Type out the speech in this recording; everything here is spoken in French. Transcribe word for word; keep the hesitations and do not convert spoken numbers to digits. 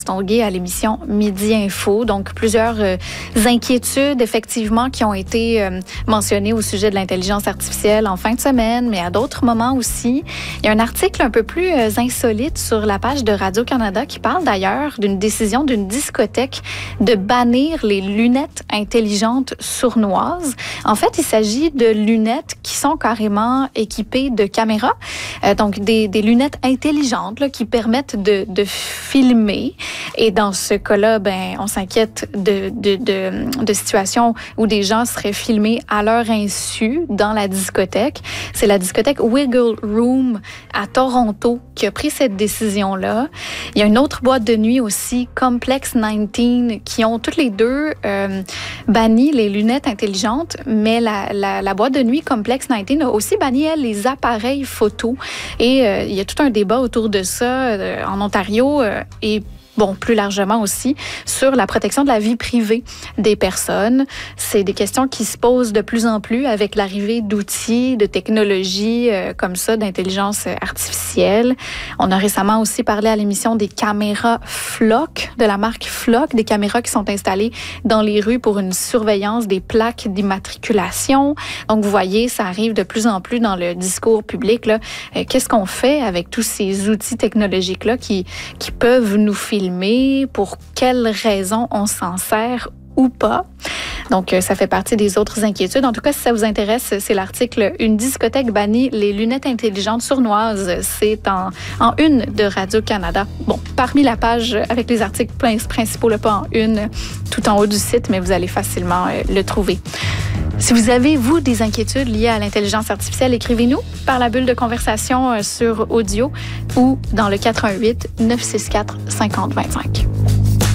Tongué à l'émission Midi Info. Donc, plusieurs euh, inquiétudes, effectivement, qui ont été euh, mentionnées au sujet de l'intelligence artificielle en fin de semaine, mais à d'autres moments aussi. Il y a un article un peu plus euh, insolite sur la page de Radio-Canada qui parle d'ailleurs d'une décision d'une discothèque de bannir les lunettes intelligentes sournoises. En fait, il s'agit de lunettes qui sont carrément équipées de caméras, euh, donc des, des lunettes intelligentes là, qui permettent de, de filmer. Et dans ce cas-là, ben, on s'inquiète de, de, de, de situations où des gens seraient filmés à leur insu dans la discothèque. C'est la discothèque Wiggle Room à Toronto qui a pris cette décision-là. Il y a une autre boîte de nuit aussi, Complex dix-neuf, qui ont toutes les deux euh, banni les lunettes intelligentes, mais la, la, la boîte de nuit Complex dix-neuf a aussi banni, elle, les appareils photo. Et euh, il y a tout un débat autour de ça euh, en Ontario euh, et Bon, plus largement aussi, sur la protection de la vie privée des personnes. C'est des questions qui se posent de plus en plus avec l'arrivée d'outils, de technologies euh, comme ça, d'intelligence artificielle. On a récemment aussi parlé à l'émission des caméras Flock, de la marque Flock, des caméras qui sont installées dans les rues pour une surveillance des plaques d'immatriculation. Donc, vous voyez, ça arrive de plus en plus dans le discours public, là. Euh, qu'est-ce qu'on fait avec tous ces outils technologiques-là qui, qui peuvent nous filmer? Pour quelles raisons on s'en sert ou pas. Donc, ça fait partie des autres inquiétudes. En tout cas, si ça vous intéresse, c'est l'article « Une discothèque bannit les lunettes intelligentes sournoises ». C'est en, en une de Radio-Canada. Bon, parmi la page avec les articles principaux, le pas en une, tout en haut du site, mais vous allez facilement euh, le trouver. Si vous avez, vous, des inquiétudes liées à l'intelligence artificielle, écrivez-nous par la bulle de conversation sur audio ou dans le quatre un huit, neuf six quatre, cinq zéro deux cinq.